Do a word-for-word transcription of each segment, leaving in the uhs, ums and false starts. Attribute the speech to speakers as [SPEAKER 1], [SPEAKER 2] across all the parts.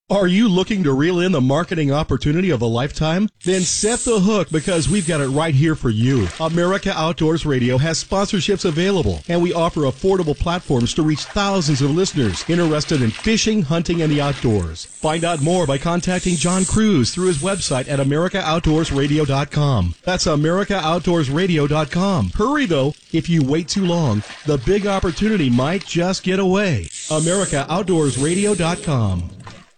[SPEAKER 1] Are you looking to reel in the marketing opportunity of a lifetime? Then set the hook, because we've got it right here for you. America Outdoors Radio has sponsorships available, and we offer affordable platforms to reach thousands of listeners interested in fishing, hunting, and the outdoors. Find out more by contacting John Cruz through his website at america outdoors radio dot com. That's america outdoors radio dot com. Hurry, though. If you wait too long, the big opportunity might just get away. america outdoors radio dot com.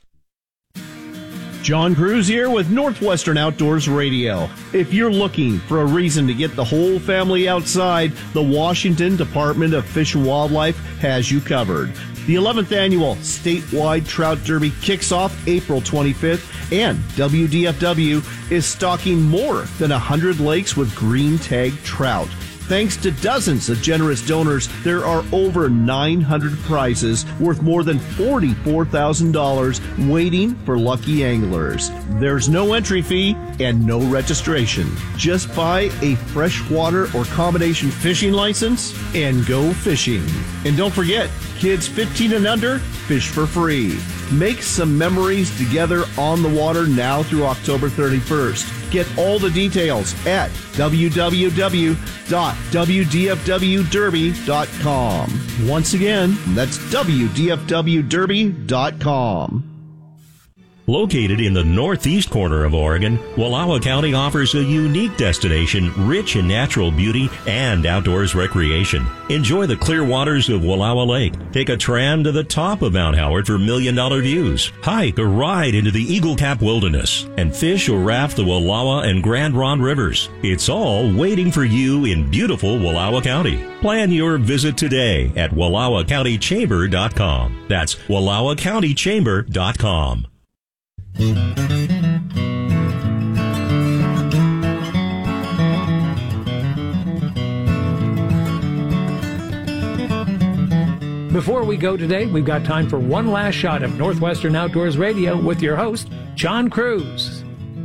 [SPEAKER 2] John Cruz here with Northwestern Outdoors Radio. If you're looking for a reason to get the whole family outside, the Washington Department of Fish and Wildlife has you covered. The eleventh annual statewide trout derby kicks off April twenty-fifth, and W D F W is stocking more than one hundred lakes with green tag trout. Thanks to dozens of generous donors, there are over nine hundred prizes worth more than forty-four thousand dollars waiting for lucky anglers. There's no entry fee and no registration. Just buy a freshwater or combination fishing license and go fishing. And don't forget, kids fifteen and under, fish for free. Make some memories together on the water now through October thirty-first. Get all the details at w w w dot w d f w derby dot com. Once again, that's w d f w derby dot com.
[SPEAKER 3] Located in the northeast corner of Oregon, Wallowa County offers a unique destination rich in natural beauty and outdoors recreation. Enjoy the clear waters of Wallowa Lake. Take a tram to the top of Mount Howard for million-dollar views. Hike or ride into the Eagle Cap Wilderness. And fish or raft the Wallowa and Grand Ronde rivers. It's all waiting for you in beautiful Wallowa County. Plan your visit today at wallowa county chamber dot com. That's wallowa county chamber dot com.
[SPEAKER 4] Before we go today, we've got time for one last shot of Northwestern Outdoors Radio with your host, John Cruz.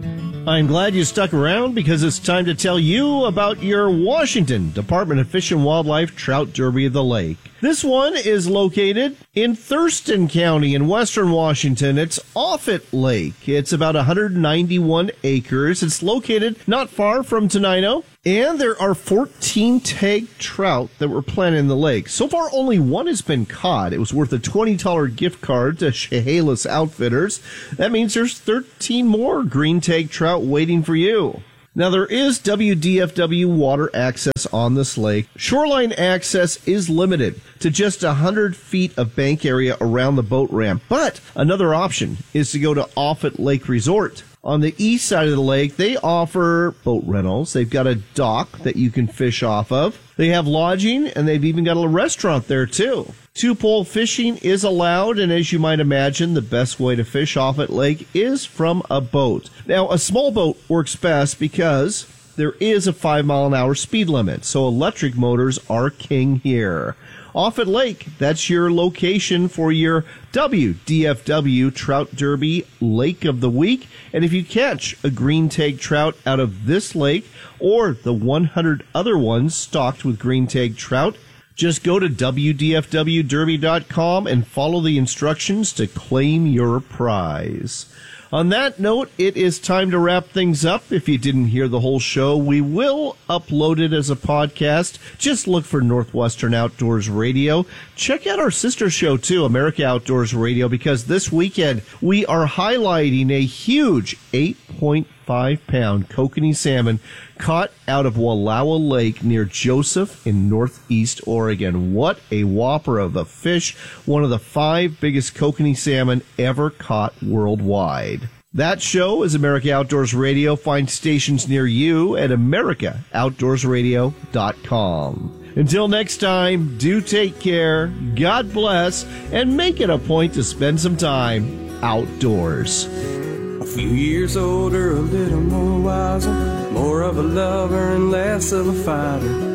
[SPEAKER 2] I'm glad you stuck around, because it's time to tell you about your Washington Department of Fish and Wildlife Trout Derby of the Lake. This one is located in Thurston County in western Washington. It's Offutt Lake. It's about one hundred ninety-one acres. It's located not far from Tenino. And there are fourteen tag trout that were planted in the lake. So far, only one has been caught. It was worth a twenty dollars gift card to Chehalis Outfitters. That means there's thirteen more green tag trout waiting for you. Now, there is W D F W water access on this lake. Shoreline access is limited to just one hundred feet of bank area around the boat ramp. But another option is to go to Offutt Lake Resort. On the east side of the lake, they offer boat rentals. They've got a dock that you can fish off of. They have lodging, and they've even got a restaurant there, too. Two-pole fishing is allowed, and as you might imagine, the best way to fish Offutt Lake is from a boat. Now, a small boat works best because there is a five mile an hour speed limit, so electric motors are king here. Offutt Lake, that's your location for your W D F W Trout Derby Lake of the Week. And if you catch a green tag trout out of this lake or the one hundred other ones stocked with green tag trout, just go to w d f w derby dot com and follow the instructions to claim your prize. On that note, it is time to wrap things up. If you didn't hear the whole show, we will upload it as a podcast. Just look for Northwestern Outdoors Radio. Check out our sister show, too, America Outdoors Radio, because this weekend we are highlighting a huge eight point five pound kokanee salmon caught out of Wallowa Lake near Joseph in northeast Oregon. What a whopper of a fish. One of the five biggest kokanee salmon ever caught worldwide. That show is America Outdoors Radio. Find stations near you at america outdoors radio dot com. Until next time, do take care, God bless, and make it a point to spend some time outdoors.
[SPEAKER 5] A few years older, a little more wiser, more of a lover and less of a fighter.